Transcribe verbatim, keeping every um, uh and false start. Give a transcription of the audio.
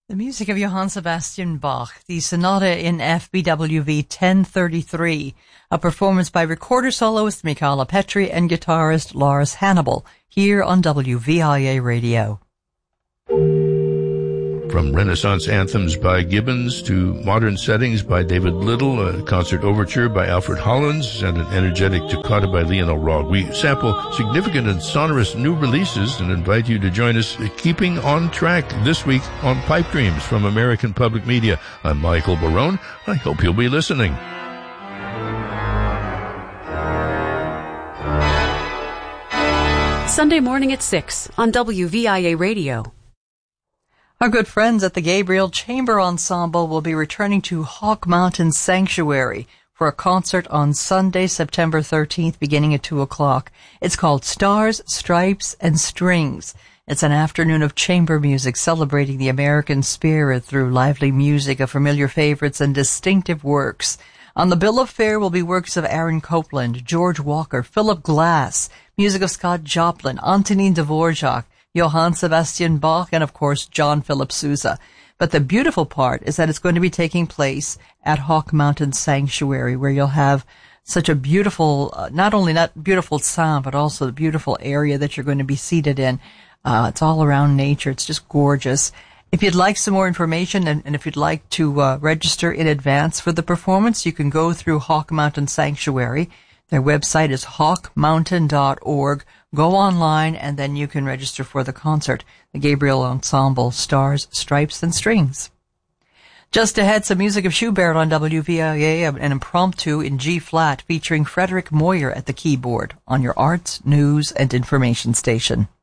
The music of Johann Sebastian Bach, the Sonata in F B W V ten thirty-three, a performance by recorder soloist Michala Petri and guitarist Lars Hannibal, here on W V I A Radio. From Renaissance anthems by Gibbons to modern settings by David Little, a concert overture by Alfred Hollins, and an energetic toccata by Lionel Rogge, we sample significant and sonorous new releases and invite you to join us keeping on track this week on Pipe Dreams from American Public Media. I'm Michael Barone. I hope you'll be listening. Sunday morning at six on W V I A Radio. Our good friends at the Gabriel Chamber Ensemble will be returning to Hawk Mountain Sanctuary for a concert on Sunday, September thirteenth, beginning at two o'clock. It's called Stars, Stripes, and Strings. It's an afternoon of chamber music celebrating the American spirit through lively music of familiar favorites and distinctive works. On the bill of fare will be works of Aaron Copland, George Walker, Philip Glass, music of Scott Joplin, Antonin Dvorak, Johann Sebastian Bach, and of course John Philip Sousa. But the beautiful part is that it's going to be taking place at Hawk Mountain Sanctuary, where you'll have such a beautiful, uh, not only not beautiful sound, but also the beautiful area that you're going to be seated in. Uh, it's all around nature. It's just gorgeous. If you'd like some more information and, and if you'd like to uh, register in advance for the performance, you can go through Hawk Mountain Sanctuary. Their website is hawk mountain dot org. Go online, and then you can register for the concert. The Gabriel Ensemble, Stars, Stripes, and Strings. Just ahead, some music of Schubert on W V I A, an impromptu in G-flat featuring Frederick Moyer at the keyboard on your arts, news, and information station.